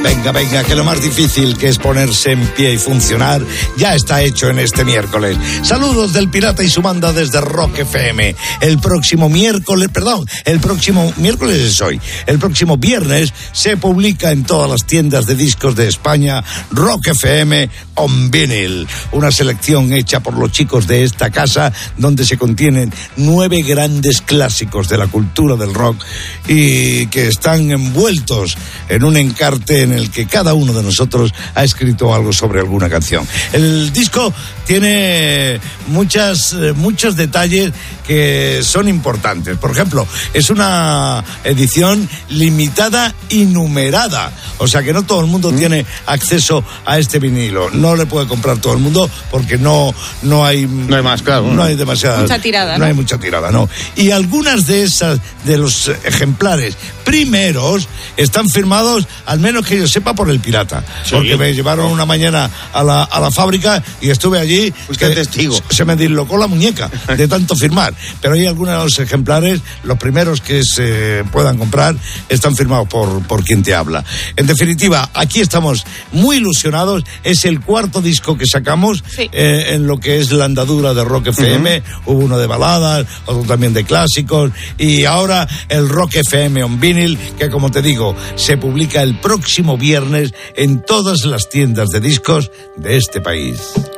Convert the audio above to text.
Venga, que lo más difícil, que es ponerse en pie y funcionar, ya está hecho en este miércoles. Saludos del Pirata y su banda desde Rock FM. El próximo miércoles es hoy. El próximo viernes se publica en todas las tiendas de discos de España Rock FM on Vinyl, una selección hecha por los chicos de esta casa, donde se contienen 9 grandes clásicos de la cultura del rock y que están envueltos en un encarte en el que cada uno de nosotros ha escrito algo sobre alguna canción. El disco tiene muchos detalles que son importantes. Por ejemplo, es una edición limitada y numerada, o sea que no todo el mundo tiene acceso a este vinilo. No le puede comprar todo el mundo porque no hay más, claro. No hay demasiada mucha tirada, no hay mucha tirada, no. Y algunas de los ejemplares primeros están firmados, al menos que yo sepa, por el Pirata. Sí. Porque me llevaron una mañana a la fábrica y estuve allí. Usted testigo. Se me dislocó la muñeca de tanto firmar. Pero hay algunos de los ejemplares, los primeros que se puedan comprar, están firmados por quien te habla. En definitiva, aquí estamos muy ilusionados. Es el cuarto disco que sacamos, sí, en lo que es la andadura de Rock FM. Hubo uno de baladas, otro también de clásicos, y ahora el Rock FM on Vinyl, que, como te digo, se publica el próximo viernes en todas las tiendas de discos de este país.